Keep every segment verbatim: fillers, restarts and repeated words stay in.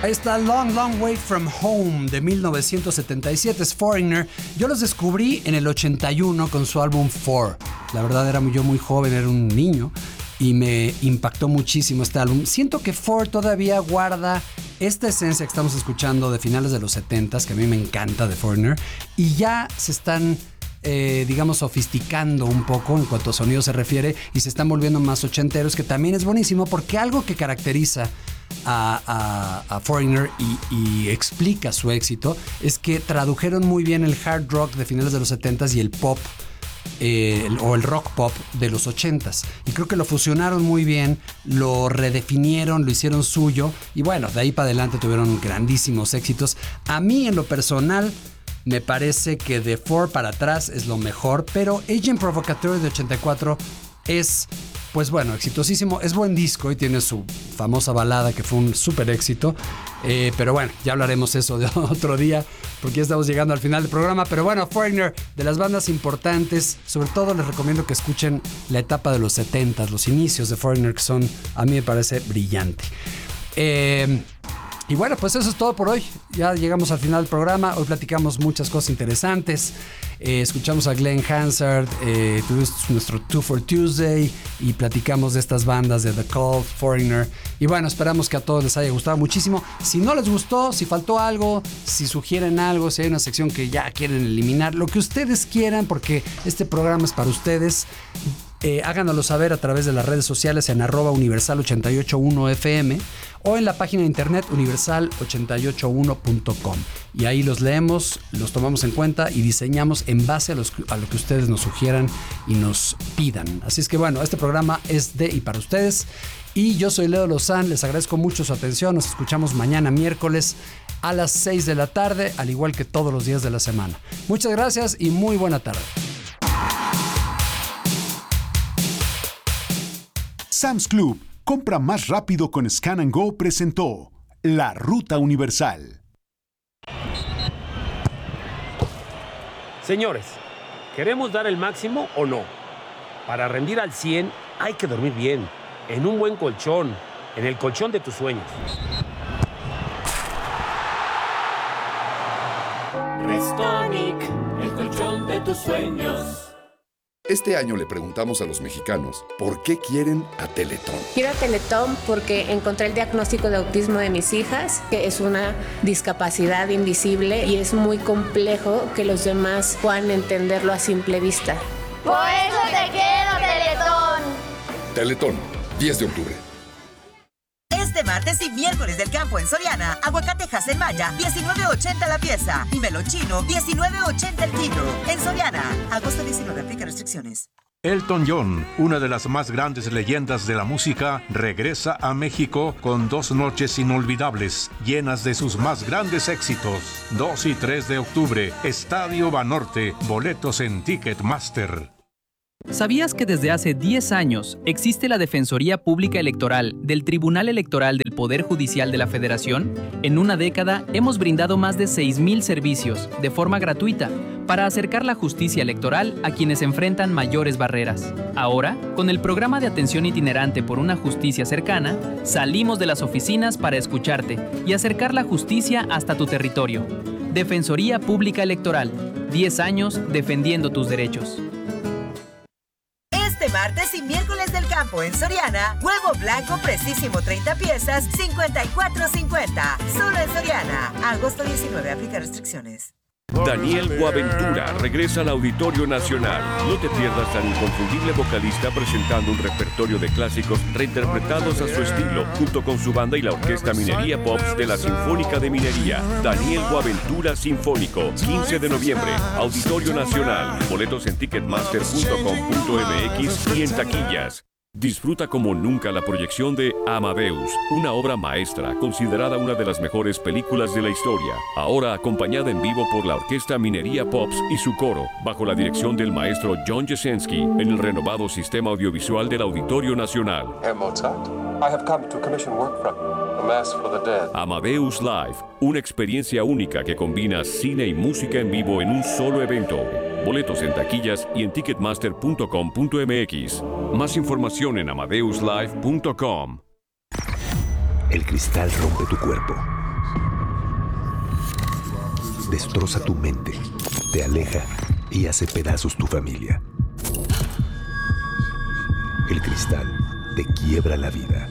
Ahí está Long, Long Way From Home de mil novecientos setenta y siete, es Foreigner. Yo los descubrí en el ochenta y uno con su álbum Four. La verdad era yo muy joven, era un niño y me impactó muchísimo este álbum. Siento que Four todavía guarda esta esencia que estamos escuchando de finales de los setentas, que a mí me encanta de Foreigner, y ya se están... Eh, digamos, sofisticando un poco en cuanto a sonido se refiere y se están volviendo más ochenteros, que también es buenísimo porque algo que caracteriza a, a, a Foreigner y, y explica su éxito es que tradujeron muy bien el hard rock de finales de los setentas y el pop eh, el, o el rock pop de los ochentas, y creo que lo fusionaron muy bien, lo redefinieron, lo hicieron suyo y bueno, de ahí para adelante tuvieron grandísimos éxitos. A mí en lo personal me parece que de Four para atrás es lo mejor, pero Agent Provocateur de ochenta y cuatro es, pues bueno, exitosísimo. Es buen disco y tiene su famosa balada que fue un súper éxito. Eh, pero bueno, ya hablaremos eso de otro día porque ya estamos llegando al final del programa. Pero bueno, Foreigner, de las bandas importantes, sobre todo les recomiendo que escuchen la etapa de los setentas, los inicios de Foreigner, que son, a mí me parece brillante. Eh... Y bueno, pues eso es todo por hoy. Ya llegamos al final del programa. Hoy platicamos muchas cosas interesantes. Eh, escuchamos a Glenn Hansard, eh, tuvimos nuestro Two for Tuesday y platicamos de estas bandas de The Cult, Foreigner. Y bueno, esperamos que a todos les haya gustado muchísimo. Si no les gustó, si faltó algo, si sugieren algo, si hay una sección que ya quieren eliminar, lo que ustedes quieran, porque este programa es para ustedes. Eh, háganoslo saber a través de las redes sociales en arroba universal ochenta y ocho punto uno F M o en la página de internet universal ochenta y ocho uno punto com, y ahí los leemos, los tomamos en cuenta y diseñamos en base a, los, a lo que ustedes nos sugieran y nos pidan. Así es que bueno, este programa es de y para ustedes, y yo soy Leo Lozán, les agradezco mucho su atención. Nos escuchamos mañana miércoles a las seis de la tarde, al igual que todos los días de la semana. Muchas gracias y muy buena tarde. Sam's Club, compra más rápido con Scan and Go, presentó La Ruta Universal. Señores, ¿queremos dar el máximo o no? Para rendir al cien hay que dormir bien, en un buen colchón, en el colchón de tus sueños. Restonic, el colchón de tus sueños. Este año le preguntamos a los mexicanos por qué quieren a Teletón. Quiero a Teletón porque encontré el diagnóstico de autismo de mis hijas, que es una discapacidad invisible y es muy complejo que los demás puedan entenderlo a simple vista. Por eso te quiero, Teletón. Teletón, diez de octubre. Este martes y miércoles del campo en Soriana, aguacate Maya, diecinueve ochenta la pieza, y melón chino, diecinueve ochenta el kilo. En Soriana, agosto diecinueve, aplica restricciones. Elton John, una de las más grandes leyendas de la música, regresa a México con dos noches inolvidables, llenas de sus más grandes éxitos. dos y tres de octubre, Estadio Banorte, boletos en Ticketmaster. ¿Sabías que desde hace diez años existe la Defensoría Pública Electoral del Tribunal Electoral del Poder Judicial de la Federación? En una década hemos brindado más de seis mil servicios de forma gratuita para acercar la justicia electoral a quienes enfrentan mayores barreras. Ahora, con el programa de atención itinerante por una justicia cercana, salimos de las oficinas para escucharte y acercar la justicia hasta tu territorio. Defensoría Pública Electoral, diez años defendiendo tus derechos. Este martes y miércoles del campo en Soriana, huevo blanco precisísimo treinta piezas, cincuenta y cuatro cincuenta. Solo en Soriana. Agosto diecinueve, aplica restricciones. Daniel Boaventura regresa al Auditorio Nacional. No te pierdas al inconfundible vocalista presentando un repertorio de clásicos reinterpretados a su estilo, junto con su banda y la Orquesta Minería Pops de la Sinfónica de Minería. Daniel Boaventura Sinfónico, quince de noviembre, Auditorio Nacional. Boletos en ticketmaster punto com punto m x y en taquillas. Disfruta como nunca la proyección de Amadeus, una obra maestra considerada una de las mejores películas de la historia, ahora acompañada en vivo por la Orquesta Minería Pops y su coro, bajo la dirección del maestro John Jasenski, en el renovado sistema audiovisual del Auditorio Nacional. Herr Mozart, I have come to commission work from you, A Mass for the Dead. Amadeus Live, una experiencia única que combina cine y música en vivo en un solo evento. Boletos en taquillas y en ticketmaster punto com punto m x. Más información en amadeus live punto com. El cristal rompe tu cuerpo, destroza tu mente, te aleja y hace pedazos tu familia. El cristal te quiebra la vida.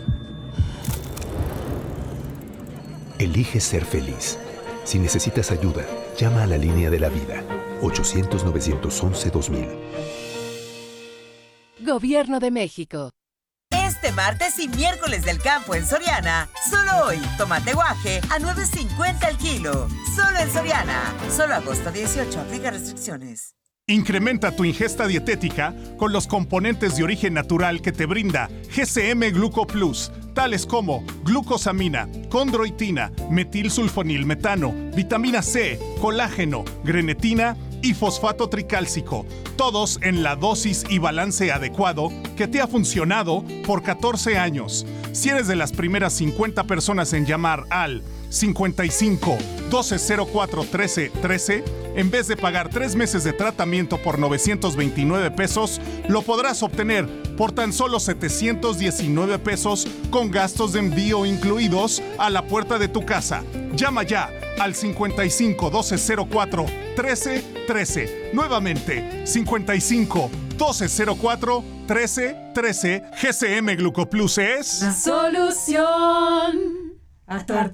Elige ser feliz. Si necesitas ayuda, llama a la línea de la vida. ochocientos, novecientos once, dos mil. Gobierno de México. Este martes y miércoles del campo en Soriana. Solo hoy, tomate guaje a nueve cincuenta el kilo. Solo en Soriana. Solo agosto dieciocho. Aplica restricciones. Incrementa tu ingesta dietética con los componentes de origen natural que te brinda G C M Gluco Plus, tales como glucosamina, condroitina, metilsulfonilmetano, vitamina C, colágeno, grenetina y fosfato tricálcico, todos en la dosis y balance adecuado que te ha funcionado por catorce años. Si eres de las primeras cincuenta personas en llamar al cincuenta y cinco, doce cero cuatro, trece, trece, en vez de pagar tres meses de tratamiento por novecientos veintinueve pesos, lo podrás obtener por tan solo setecientos diecinueve pesos con gastos de envío incluidos a la puerta de tu casa. Llama ya al cincuenta y cinco, doce cero cuatro, trece, trece. Nuevamente, cincuenta y cinco, doce cero cuatro, trece, trece. G C M Glucoplus es la solución a tu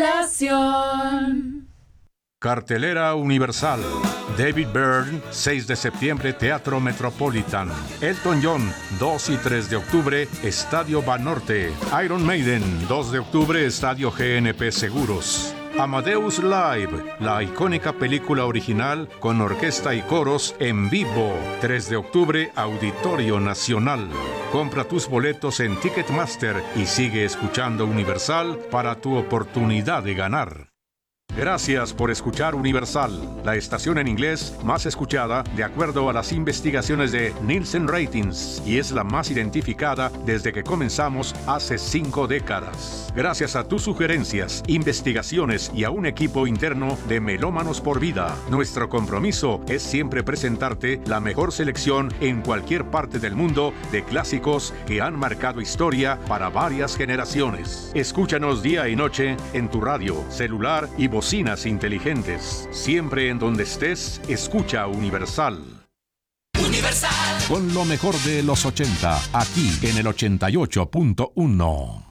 articulación. Cartelera Universal. David Byrne, seis de septiembre, Teatro Metropolitan. Elton John, dos y tres de octubre, Estadio Banorte. Iron Maiden, dos de octubre, Estadio G N P Seguros. Amadeus Live, la icónica película original con orquesta y coros en vivo. tres de octubre, Auditorio Nacional. Compra tus boletos en Ticketmaster y sigue escuchando Universal para tu oportunidad de ganar. Gracias por escuchar Universal, la estación en inglés más escuchada de acuerdo a las investigaciones de Nielsen Ratings y es la más identificada desde que comenzamos hace cinco décadas. Gracias a tus sugerencias, investigaciones y a un equipo interno de Melómanos por Vida, nuestro compromiso es siempre presentarte la mejor selección en cualquier parte del mundo de clásicos que han marcado historia para varias generaciones. Escúchanos día y noche en tu radio, celular y bocinas inteligentes. Siempre en donde estés, escucha Universal. Universal. Con lo mejor de los ochenta, aquí en el ochenta y ocho punto uno.